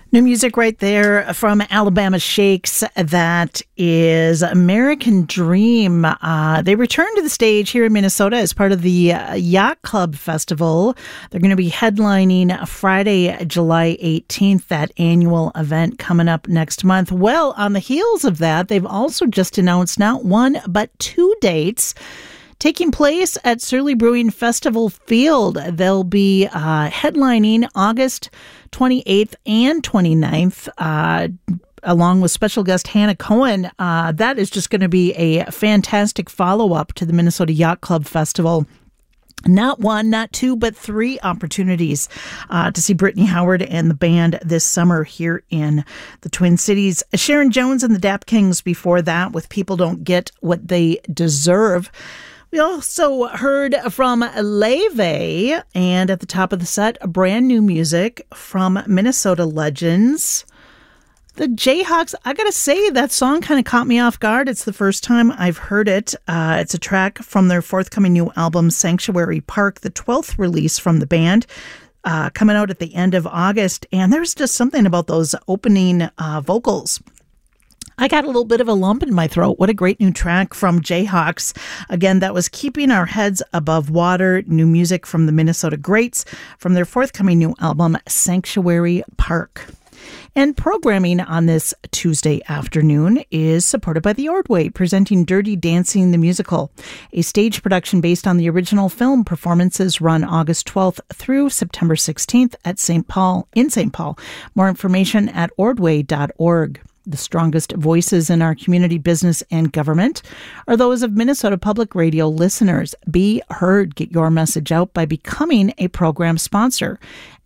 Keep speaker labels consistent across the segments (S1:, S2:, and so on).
S1: New music right there from Alabama Shakes. That is American Dream. They returned to the stage here in Minnesota as part of the Yacht Club Festival. They're going to be headlining Friday, July 18th, that annual event coming up next month. Well, on the heels of that, they've also just announced not one, but two dates taking place at Surly Brewing Festival Field. They'll be headlining August 28th and 29th, along with special guest Hannah Cohen. That is just going to be a fantastic follow-up to the Minnesota Yacht Club Festival. Not one, not two, but three opportunities to see Brittany Howard and the band this summer here in the Twin Cities. Sharon Jones and the Dap Kings before that with People Don't Get What They Deserve. We also heard from Leve, and at the top of the set, brand new music from Minnesota legends, the Jayhawks. I gotta say, that song kind of caught me off guard. It's the first time I've heard it. It's a track from their forthcoming new album, Sanctuary Park, the 12th release from the band, coming out at the end of August. And there's just something about those opening vocals. I got a little bit of a lump in my throat. What a great new track from Jayhawks. Again, that was Keeping Our Heads Above Water, new music from the Minnesota Greats from their forthcoming new album, Sanctuary Park. And programming on this Tuesday afternoon is supported by the Ordway, presenting Dirty Dancing the Musical, a stage production based on the original film. Performances run August 12th through September 16th at St. Paul. More information at ordway.org. The strongest voices in our community, business, and government are those of Minnesota Public Radio listeners. Be heard. Get your message out by becoming a program sponsor.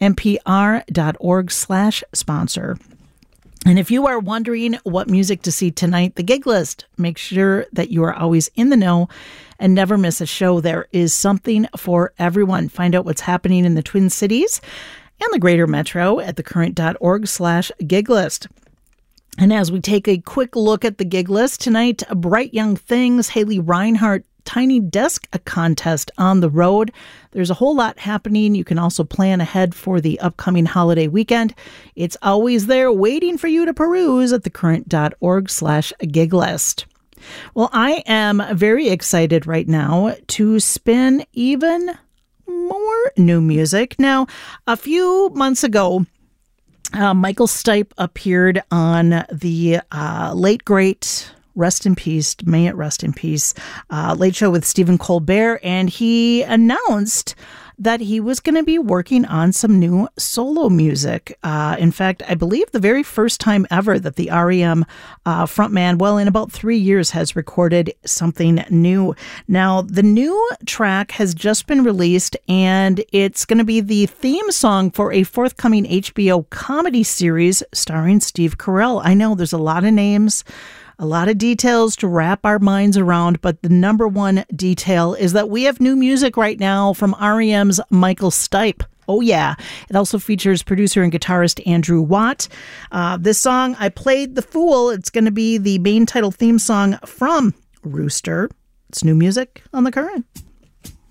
S1: npr.org/sponsor. And if you are wondering what music to see tonight, the Gig List. Make sure that you are always in the know and never miss a show. There is something for everyone. Find out what's happening in the Twin Cities and the greater metro at thecurrent.org/giglist. And as we take a quick look at the gig list tonight, Bright Young Things, Haley Reinhart, Tiny Desk contest on the road. There's a whole lot happening. You can also plan ahead for the upcoming holiday weekend. It's always there waiting for you to peruse at thecurrent.org/giglist. Well, I am very excited right now to spin even more new music. Now, a few months ago, Michael Stipe appeared on the late great, rest in peace, may it rest in peace, Late Show with Stephen Colbert, and he announced that he was going to be working on some new solo music. In fact, I believe the very first time ever that the REM frontman, well, in about 3 years, has recorded something new. Now, the new track has just been released, and it's going to be the theme song for a forthcoming HBO comedy series starring Steve Carell. I know there's a lot of names, a lot of details to wrap our minds around, but the number one detail is that we have new music right now from REM's Michael Stipe. Oh, yeah. It also features producer and guitarist Andrew Watt. This song, I Played the Fool, it's going to be the main title theme song from Rooster. It's new music on The Current.